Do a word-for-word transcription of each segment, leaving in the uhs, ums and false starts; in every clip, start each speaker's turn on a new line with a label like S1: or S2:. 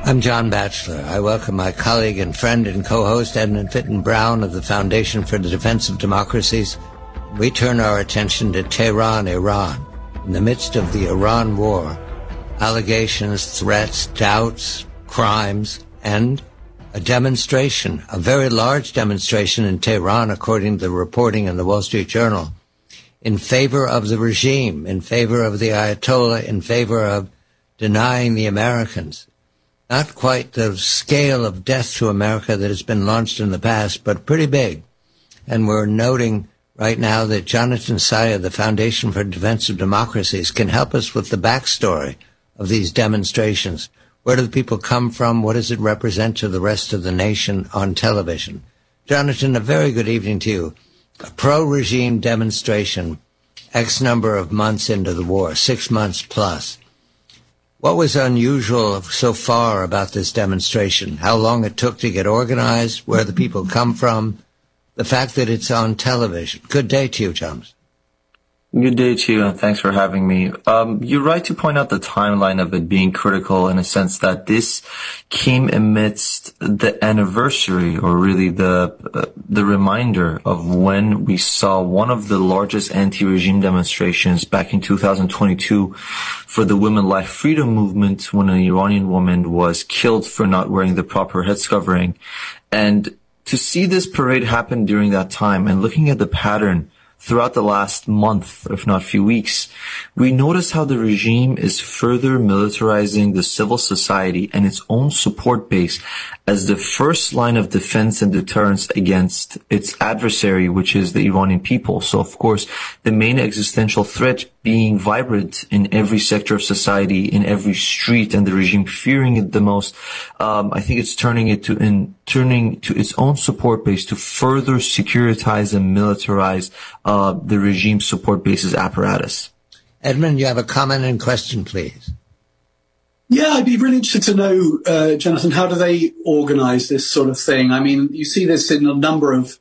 S1: I'm John Batchelor. I welcome my colleague and friend and co-host Edmund Fitton Brown of the Foundation for the Defense of Democracies. We turn our attention to Tehran, Iran. In the midst of the Iran war, allegations, threats, doubts, crimes, and a demonstration, a very large demonstration in Tehran, according to the reporting in the Wall Street Journal, in favor of the regime, in favor of the Ayatollah, in favor of denying the Americans. Not quite the scale of death to America that has been launched in the past, but pretty big. And we're noting right now that Jonathan Saya of the Foundation for Defense of Democracies can help us with the backstory of these demonstrations. Where do the people come from? What does it represent to the rest of the nation on television? Jonathan, a very good evening to you. A pro-regime demonstration, X number of months into the war, six months plus. What was unusual so far about this demonstration? How long it took to get organized, where the people come from, the fact that it's on television. Good day to you, James.
S2: Good day to you, and thanks for having me. Um, you're right to point out the timeline of it being critical in a sense that this came amidst the anniversary, or really the uh, the reminder of when we saw one of the largest anti-regime demonstrations back in two thousand twenty-two for the Women Life Freedom Movement, when an Iranian woman was killed for not wearing the proper head covering. And to see this parade happen during that time and looking at the pattern throughout the last month, if not few weeks, we notice how the regime is further militarizing the civil society and its own support base as the first line of defense and deterrence against its adversary, which is the Iranian people. So, of course, the main existential threat being vibrant in every sector of society, in every street, and the regime fearing it the most. Um, I think it's turning it to in turning to its own support base to further securitize and militarize uh, the regime support base's apparatus.
S1: Edmund, you have a comment and question, please.
S3: Yeah, I'd be really interested to know, uh, Jonathan, how do they organize this sort of thing? I mean, you see this in a number of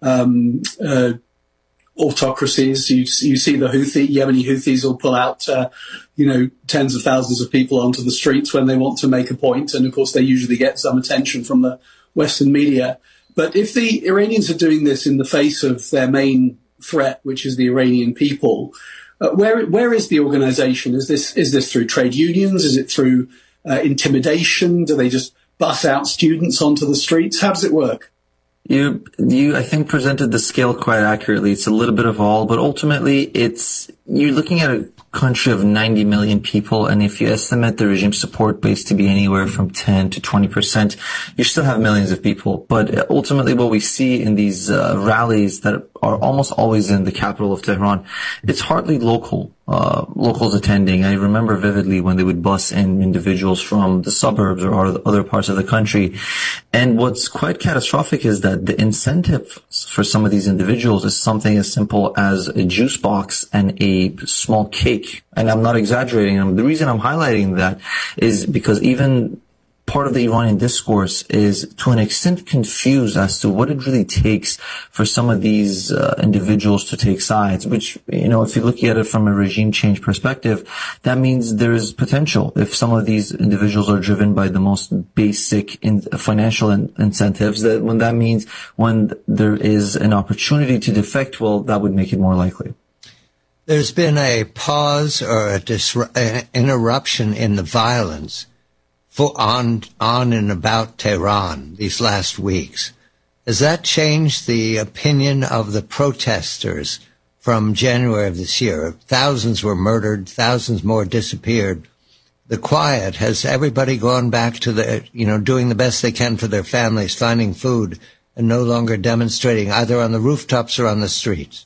S3: um, uh, autocracies. You, you see the Houthi, Yemeni Houthis will pull out, uh, you know, tens of thousands of people onto the streets when they want to make a point. And, of course, they usually get some attention from the Western media. But if the Iranians are doing this in the face of their main threat, which is the Iranian people, Uh, where where is the organization? Is this is this through trade unions? Is it through uh, intimidation? Do they just bus out students onto the streets? How does it work?
S2: You, you, I think, presented the scale quite accurately. It's a little bit of all, but ultimately it's, you're looking at a country of ninety million people, and if you estimate the regime support base to be anywhere from ten to twenty percent, you still have millions of people. But ultimately what we see in these uh, rallies that are almost always in the capital of Tehran, it's hardly local. Uh, locals attending. I remember vividly when they would bus in individuals from the suburbs or other parts of the country. And what's quite catastrophic is that the incentive for some of these individuals is something as simple as a juice box and a small cake. And I'm not exaggerating. The reason I'm highlighting that is because even part of the Iranian discourse is to an extent confused as to what it really takes for some of these uh, individuals to take sides, which, you know, if you look at it from a regime change perspective, that means there is potential. If some of these individuals are driven by the most basic in financial in incentives, that when that means when there is an opportunity to defect, well, that would make it more likely.
S1: There's been a pause or a disru- an interruption in the violence for on on and about Tehran these last weeks. Has that changed the opinion of the protesters from January of this year? Thousands were murdered, thousands more disappeared. The quiet, has everybody gone back to the, you know, doing the best they can for their families, finding food, and no longer demonstrating either on the rooftops or on the streets?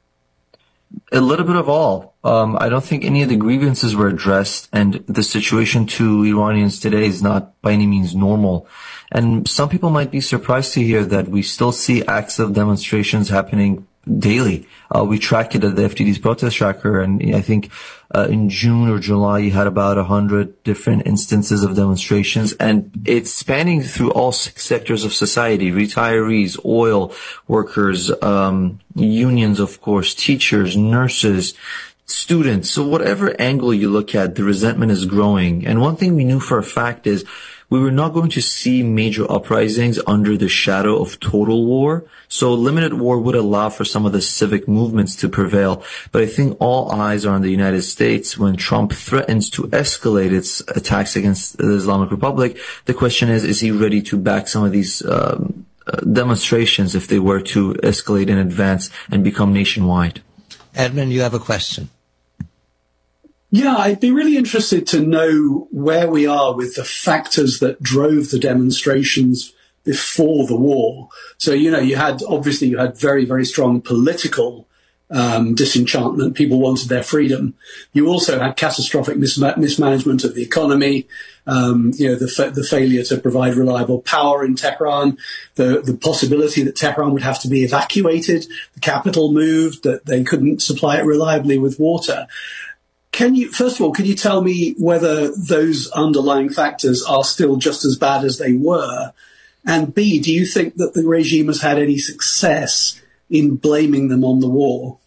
S2: A little bit of all. Um, I don't think any of the grievances were addressed, and the situation to Iranians today is not by any means normal. And some people might be surprised to hear that we still see acts of demonstrations happening daily. Uh, we track it at the F T D's protest tracker, and I think uh, in June or July you had about a hundred different instances of demonstrations, and it's spanning through all six sectors of society: retirees, oil workers, um, unions, of course, teachers, nurses, students. So whatever angle you look at, the resentment is growing. And one thing we knew for a fact is we were not going to see major uprisings under the shadow of total war. So limited war would allow for some of the civic movements to prevail. But I think all eyes are on the United States when Trump threatens to escalate its attacks against the Islamic Republic. The question is, is he ready to back some of these um, uh, demonstrations if they were to escalate in advance and become nationwide?
S1: Edmund, you have a question.
S3: Yeah, I'd be really interested to know where we are with the factors that drove the demonstrations before the war. So, you know, you had, obviously you had very, very strong political um, disenchantment. People wanted their freedom. You also had catastrophic mis- mismanagement of the economy, um, you know, the, fa- the failure to provide reliable power in Tehran, the, the possibility that Tehran would have to be evacuated, the capital moved, that they couldn't supply it reliably with water. Can you, first of all, can you tell me whether those underlying factors are still just as bad as they were? And B, do you think that the regime has had any success in blaming them on the war?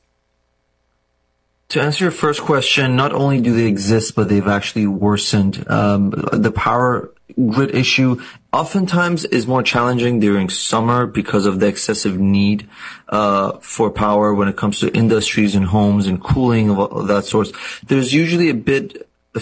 S2: To answer your first question, not only do they exist, but they've actually worsened. Um, the power grid issue oftentimes is more challenging during summer because of the excessive need uh for power when it comes to industries and homes and cooling of that sort. There's usually a bit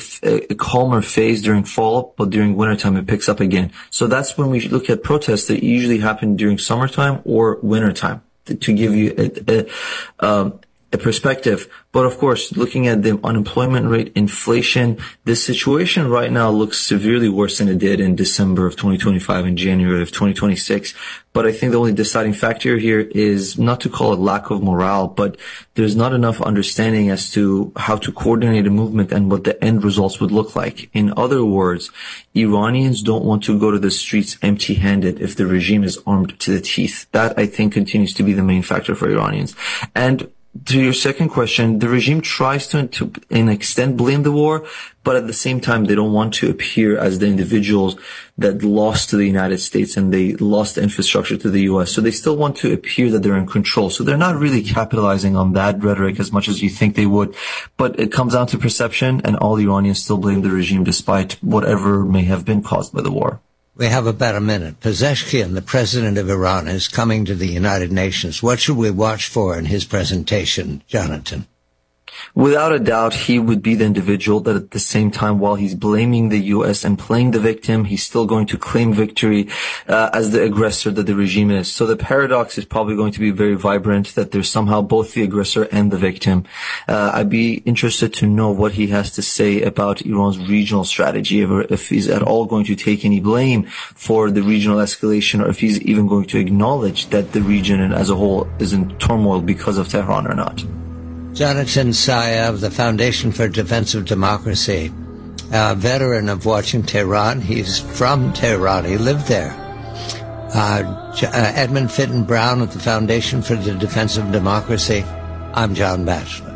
S2: a calmer phase during fall, but during wintertime it picks up again. So that's when we look at protests that usually happen during summertime or wintertime, to give you a, a um a perspective. But of course, looking at the unemployment rate, inflation, this situation right now looks severely worse than it did in December of twenty twenty-five and January of twenty twenty-six. But I think the only deciding factor here is not to call it lack of morale, but there's not enough understanding as to how to coordinate a movement and what the end results would look like. In other words, Iranians don't want to go to the streets empty-handed if the regime is armed to the teeth. That, I think, continues to be the main factor for Iranians. And to your second question, the regime tries to, to an extent, blame the war, but at the same time, they don't want to appear as the individuals that lost to the United States and they lost the infrastructure to the U S. So they still want to appear that they're in control. So they're not really capitalizing on that rhetoric as much as you think they would. But it comes down to perception, and all Iranians still blame the regime despite whatever may have been caused by the war.
S1: We have about a minute. Pezeshkian, the president of Iran, is coming to the United Nations. What should we watch for in his presentation, Jonathan?
S2: Without a doubt, he would be the individual that at the same time, while he's blaming the U S and playing the victim, he's still going to claim victory uh, as the aggressor that the regime is. So the paradox is probably going to be very vibrant, that there's somehow both the aggressor and the victim. Uh, I'd be interested to know what he has to say about Iran's regional strategy, if, if he's at all going to take any blame for the regional escalation, or if he's even going to acknowledge that the region as a whole is in turmoil because of Tehran or not.
S1: Jonathan Saya of the Foundation for Defense of Democracy, a veteran of watching Tehran. He's from Tehran. He lived there. Uh, J- uh, Edmund Fitton Brown of the Foundation for the Defense of Democracy. I'm John Batchelor.